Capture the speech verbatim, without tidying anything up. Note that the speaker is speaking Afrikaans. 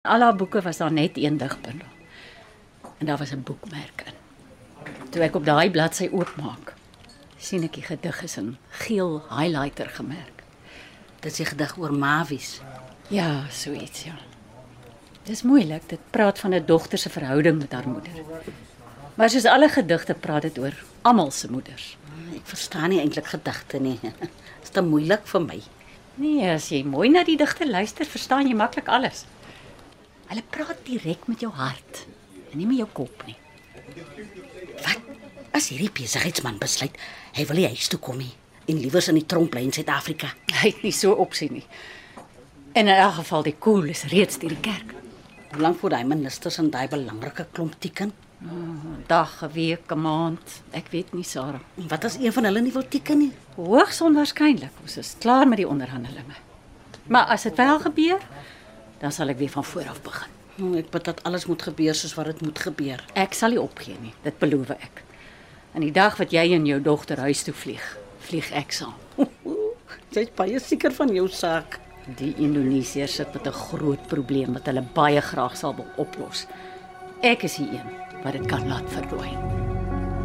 Al haar boeke was daar net een digbundel. En daar was 'n boekmerk in. Toe ek op daai bladsy oopmaak, sien ek die gedig is in geel highlighter gemerk. Dit is 'n gedig oor Mavies. Ja, so iets, ja. Dis moeilik, dit praat van 'n dogter se verhouding met haar moeder. Maar soos alle gedigte praat dit oor almal se moeders. Ek verstaan nie eintlik gedigte nie. Dit is te moeilik vir my. Nee, as jy mooi na die digte luister, verstaan jy maklik alles. Hulle praat direk met jou hart en nie met jou kop nie. Wat? As hierdie besigheidsman besluit, hy wil nie huis toe kom nie en liewers in die tronk bly in Suid-Afrika. Hy het nie so opsien nie. En in elk geval, die koel is reeds deur die kerk. Hoe lank voor daai ministers en daai belangrike klomp teken? Oh, dag, 'n week, 'n maand, ek weet nie, Sarah. En wat as een van hulle nie wil teken nie? Hoogs onwaarskynlik, ons is klaar met die onderhandelinge. Maar as dit wel gebeur, dan sal ek weer van voor af begin. Oh, ek bid dat alles moet gebeur soos wat dit moet gebeur. Ek sal nie opgee nie, dit beloof ek. En die dag wat jy en jou dogter huis toe vlieg, vlieg ek saam. Jy's baie seker van jou saak. Die Indonesiërs sit met 'n groot probleem wat hulle baie graag sal wil oplos. Ek is die een wat dit kan laat verdwyn.